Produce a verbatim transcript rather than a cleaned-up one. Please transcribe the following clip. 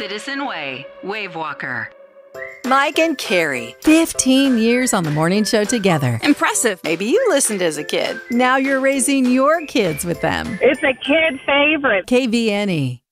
Citizen Way, Wave Walker. Mike and Carrie, fifteen years on the morning show together. Impressive. Maybe you listened as a kid. Now you're raising your kids with them. It's a kid favorite. K V N E.